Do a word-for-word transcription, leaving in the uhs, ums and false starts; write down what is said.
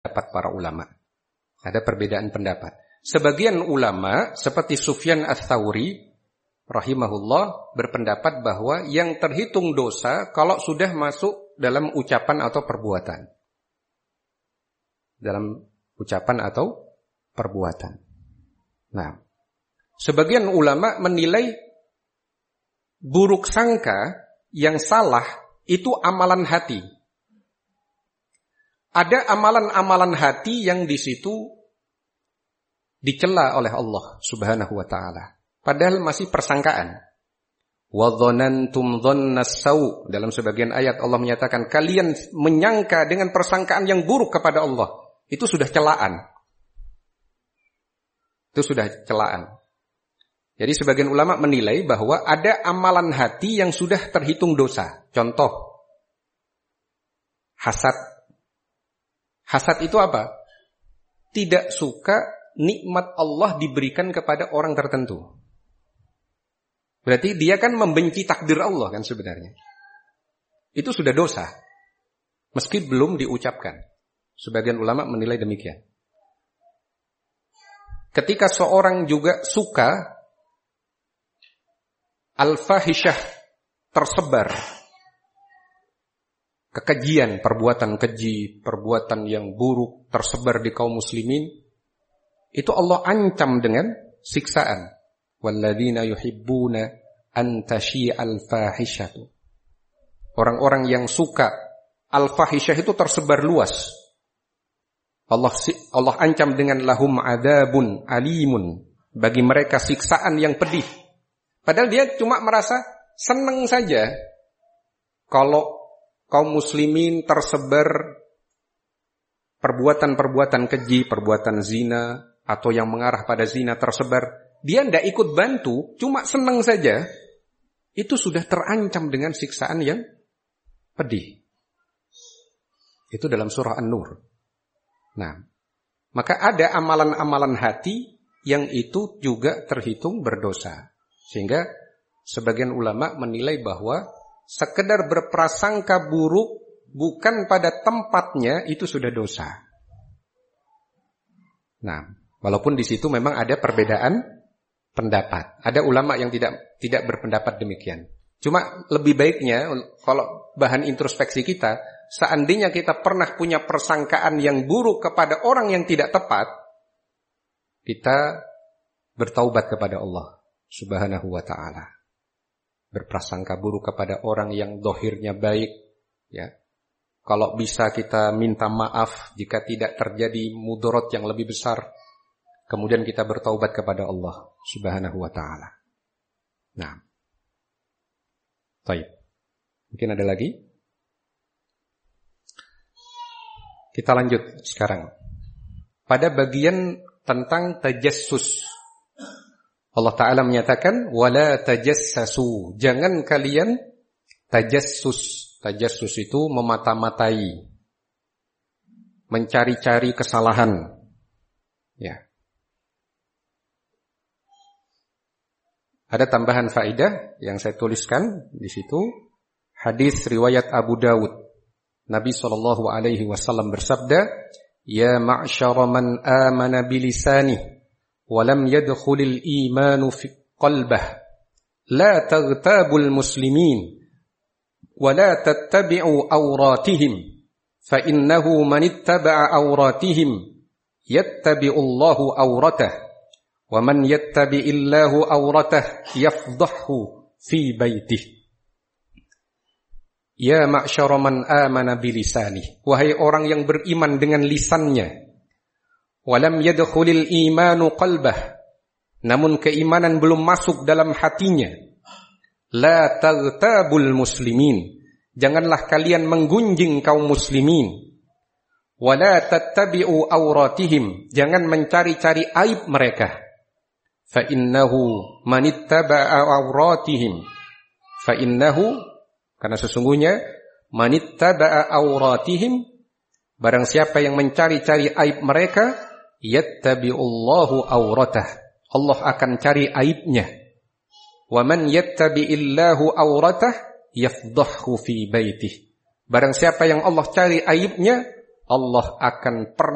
pendapat para ulama. Ada perbedaan pendapat. Sebagian ulama seperti Sufyan Ats-Tsauri rahimahullah berpendapat bahwa yang terhitung dosa kalau sudah masuk dalam ucapan atau perbuatan. Dalam ucapan atau perbuatan. Nah, sebagian ulama menilai buruk sangka yang salah itu amalan hati. Ada amalan-amalan hati yang di situ dicela oleh Allah Subhanahu wa taala. Padahal masih persangkaan. Wa dzanantum dzannas sau. Dalam sebagian ayat Allah menyatakan kalian menyangka dengan persangkaan yang buruk kepada Allah. Itu sudah celaan. Itu sudah celaan. Jadi sebagian ulama menilai bahwa ada amalan hati yang sudah terhitung dosa. Contoh, hasad. Hasad itu apa? Tidak suka nikmat Allah diberikan kepada orang tertentu. Berarti dia kan membenci takdir Allah kan sebenarnya. Itu sudah dosa. Meski belum diucapkan. Sebagian ulama menilai demikian. Ketika seorang juga suka al-fahisyah tersebar, kekejian, perbuatan keji, perbuatan yang buruk tersebar di kaum muslimin, itu Allah ancam dengan siksaan. Walladzina yuhibbuna an tasyi'al fahishatu. Orang-orang yang suka al-fahisyah itu tersebar luas. Allah Allah ancam dengan lahum adzabun alimun, bagi mereka siksaan yang pedih. Padahal dia cuma merasa senang saja kalau kaum muslimin tersebar perbuatan-perbuatan keji, perbuatan zina, atau yang mengarah pada zina tersebar. Dia tidak ikut bantu, cuma senang saja. Itu sudah terancam dengan siksaan yang pedih. Itu dalam surah An-Nur. Nah, maka ada amalan-amalan hati yang itu juga terhitung berdosa. Sehingga sebagian ulama menilai bahwa sekedar berprasangka buruk bukan pada tempatnya itu sudah dosa. Nah, walaupun di situ memang ada perbedaan pendapat. Ada ulama yang tidak tidak berpendapat demikian. Cuma lebih baiknya kalau bahan introspeksi kita, seandainya kita pernah punya persangkaan yang buruk kepada orang yang tidak tepat, kita bertaubat kepada Allah Subhanahu wa ta'ala. Berprasangka buruk kepada orang yang dohirnya baik, ya. Kalau bisa kita minta maaf jika tidak terjadi mudarat yang lebih besar. Kemudian kita bertaubat kepada Allah Subhanahu wa ta'ala. Nah. Baik. Mungkin ada lagi? Kita lanjut sekarang. Pada bagian tentang tajassus. Allah Ta'ala menyatakan, wala tajassasu. Jangan kalian tajassus. Tajassus itu memata-matai. Mencari-cari kesalahan. Ya. Ada tambahan faedah yang saya tuliskan di situ. Hadis riwayat Abu Dawud. Nabi sallallahu alaihi wasallam bersabda, "Ya ma'syara man amana bilisanih ولم يدخل الإيمان في قلبه لا تغتابوا المسلمين ولا تتبعوا أوراتهم فإنه من اتبع أوراتهم يتبع الله أورته ومن يتبع الله أورته يفضحه في بيته Ya ma'syara man amana bilisani. Wahai orang yang beriman dengan lisannya. Walam yadkhulil imanu qalbah. Namun keimanan belum masuk dalam hatinya. La taghtabul muslimin. Janganlah kalian menggunjing kaum muslimin. Wala tattabi'u awratihim. Jangan mencari-cari aib mereka. Fa innahu manittaba'a awratihim. Fa innahu, karena sesungguhnya manittaba'a awratihim, barang siapa yang mencari-cari aib mereka, yattabi'ullahu awratah, Allah akan cari aibnya. Wa man yattabi'illahu awratah yafdahhu fi baitih. Barang siapa yang Allah cari aibnya, Allah akan per